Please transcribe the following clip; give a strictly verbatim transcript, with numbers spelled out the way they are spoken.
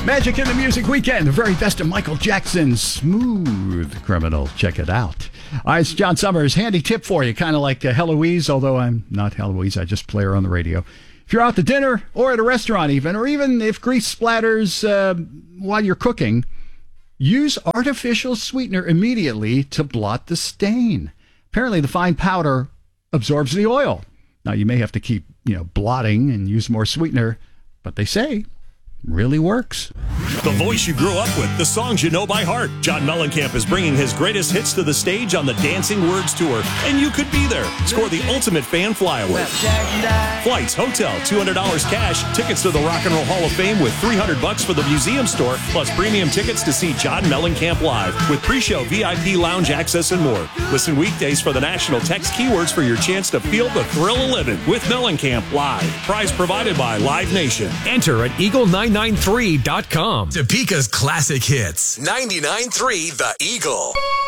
Magic in the Music Weekend, the very best of Michael Jackson's Smooth Criminal. Check it out. All right, it's John Summers. Handy tip for you, kind of like uh, Heloise, although I'm not Heloise. I just play her on the radio. If you're out to dinner or at a restaurant even, or even if grease splatters uh, while you're cooking, use artificial sweetener immediately to blot the stain. Apparently, the fine powder absorbs the oil. Now, you may have to keep, you know, blotting and use more sweetener, but they say really works. The voice you grew up with, the songs you know by heart. John Mellencamp is bringing his greatest hits to the stage on the Dancing Words Tour, and you could be there. Score the ultimate fan flyaway. Flights, hotel, two hundred dollars cash, tickets to the Rock and Roll Hall of Fame with three hundred bucks for the museum store, plus premium tickets to see John Mellencamp live with pre-show V I P lounge access and more. Listen weekdays for the national text keywords for your chance to feel the thrill of living with Mellencamp live. Prize provided by Live Nation. Enter at eagle nine nine three dot com. Topeka's classic hits. ninety-nine point three The Eagle.